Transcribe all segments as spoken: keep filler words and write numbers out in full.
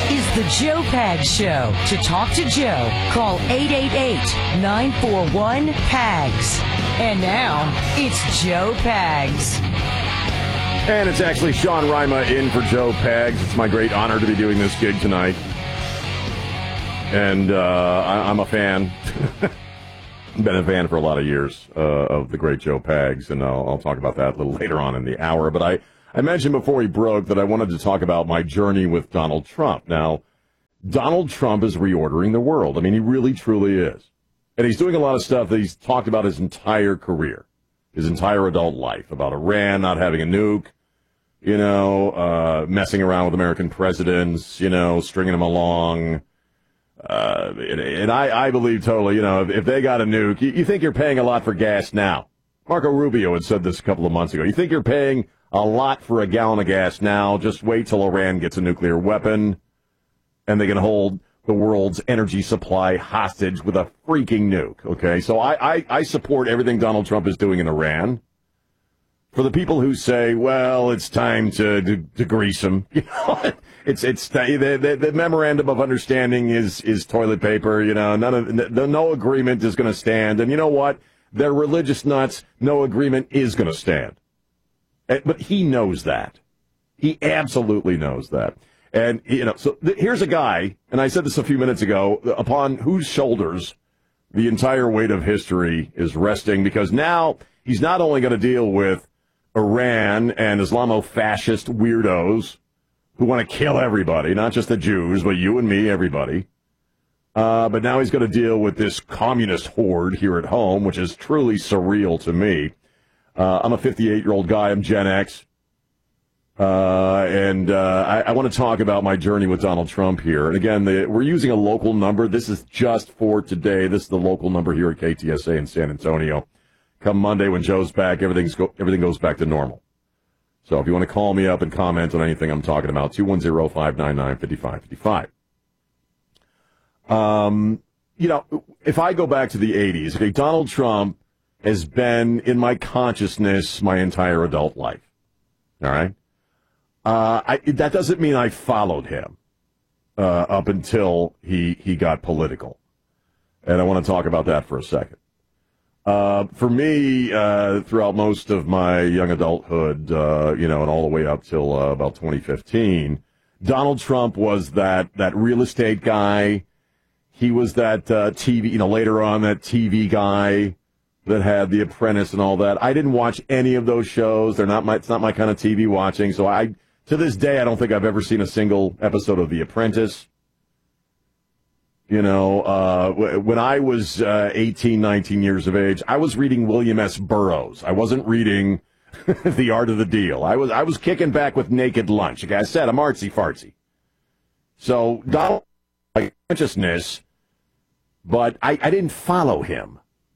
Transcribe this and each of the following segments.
is the Joe Pags Show. To talk to Joe, call eight eight eight, nine four one, P A G S. And now, it's Joe Pags. And it's actually Sean Rima in for Joe Pags. It's my great honor to be doing this gig tonight. And uh, I, I'm a fan. Been a fan for a lot of years uh, of the great Joe Pags, and I'll, I'll talk about that a little later on in the hour. But I, I mentioned before he broke that I wanted to talk about my journey with Donald Trump. Now, Donald Trump is reordering the world. I mean, he really, truly is. And he's doing a lot of stuff that he's talked about his entire career, his entire adult life, about Iran not having a nuke, you know, uh, messing around with American presidents, you know, stringing them along. Uh, and, and I, I believe totally, you know, if, if they got a nuke, you, you think you're paying a lot for gas now. Marco Rubio had said this a couple of months ago. You think you're paying a lot for a gallon of gas now? Just wait till Iran gets a nuclear weapon and they can hold the world's energy supply hostage with a freaking nuke. Okay, so I, I, I support everything Donald Trump is doing in Iran. For the people who say, well, it's time to, to, to grease him, you know, it's it's the, the, the memorandum of understanding is is toilet paper. You know, none of the, no agreement is going to stand. And you know what? They're religious nuts. No agreement is going to stand. But he knows that. He absolutely knows that. And you know, so th- here's a guy, and I said this a few minutes ago, upon whose shoulders the entire weight of history is resting, because now he's not only going to deal with Iran and Islamo-fascist weirdos who want to kill everybody, not just the Jews, but you and me, everybody. Uh, but now he's going to deal with this communist horde here at home, which is truly surreal to me. Uh, I'm a fifty-eight-year-old guy. I'm Gen X. Uh, and uh, I, I want to talk about my journey with Donald Trump here. And again, the, we're using a local number. This is just for today. This is the local number here at K T S A in San Antonio. Come Monday when Joe's back, everything's go, everything goes back to normal. So if you want to call me up and comment on anything I'm talking about, two one zero, five nine nine, five five five five. Um, you know, if I go back to the eighties, okay, Donald Trump has been in my consciousness my entire adult life. All right? Uh, I, that doesn't mean I followed him uh, up until he, he got political. And I want to talk about that for a second. Uh, for me, uh, throughout most of my young adulthood, uh, you know, and all the way up till uh, about twenty fifteen, Donald Trump was that, that real estate guy. He was that uh, T V, you know, later on that T V guy that had The Apprentice and all that. I didn't watch any of those shows. They're not my, it's not my kind of T V watching. So I, to this day, I don't think I've ever seen a single episode of The Apprentice. You know, uh, when I was uh, eighteen, nineteen years of age, I was reading William S. Burroughs. I wasn't reading The Art of the Deal. I was I was kicking back with Naked Lunch. Like I said, I'm artsy fartsy. So Donald, my consciousness, but I, I didn't follow him.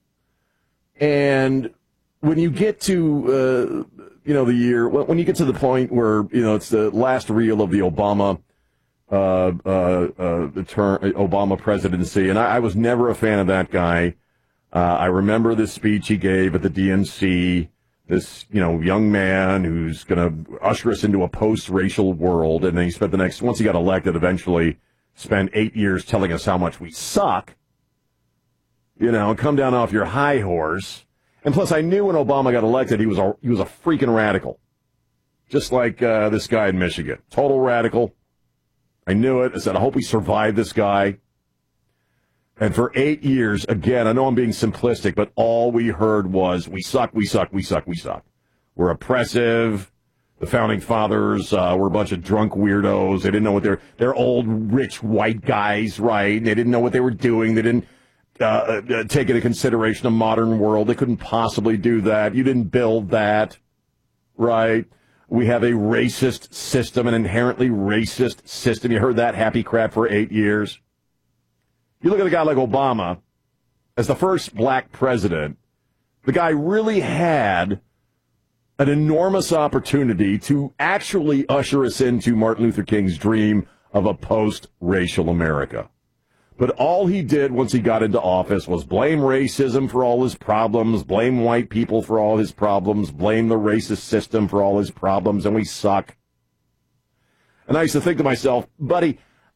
And when you get to uh, you know the year, when you get to the point where you know it's the last reel of the Obama. Uh, uh, uh, the term Obama presidency, and I, I was never a fan of that guy. Uh, I remember this speech he gave at the D N C. This, you know, young man who's going to usher us into a post-racial world, and then he spent the next, once he got elected, eventually spent eight years telling us how much we suck. You know, come down off your high horse. And plus, I knew when Obama got elected, he was a he was a freaking radical, just like uh, this guy in Michigan, total radical. I knew it. I said, I hope we survive this guy. And for eight years, again, I know I'm being simplistic, but all we heard was, we suck, we suck, we suck, we suck. We're oppressive. The founding fathers uh, were a bunch of drunk weirdos. They didn't know what they're, they're old, rich, white guys, right? They didn't know what they were doing. They didn't uh, uh, take into consideration a modern world. They couldn't possibly do that. You didn't build that, right? We have a racist system, an inherently racist system. You heard that happy crap for eight years. You look at a guy like Obama, as the first black president, the guy really had an enormous opportunity to actually usher us into Martin Luther King's dream of a post-racial America. But all he did once he got into office was blame racism for all his problems, blame white people for all his problems, blame the racist system for all his problems, and we suck. And I used to think to myself, buddy,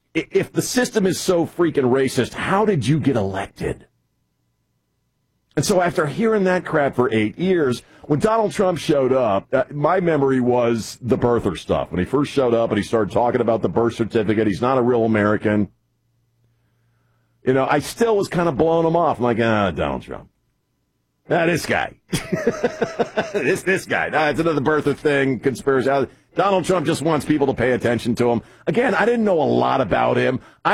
if the system is so freaking racist, how did you get elected? And so after hearing that crap for eight years, when Donald Trump showed up, uh, my memory was the birther stuff. When he first showed up and he started talking about the birth certificate, he's not a real American. You know, I still was kind of blowing him off. I'm like, ah, Donald Trump. Ah, this guy. this this guy. Ah, it's another birther thing, conspiracy. Donald Trump just wants people to pay attention to him. Again, I didn't know a lot about him. I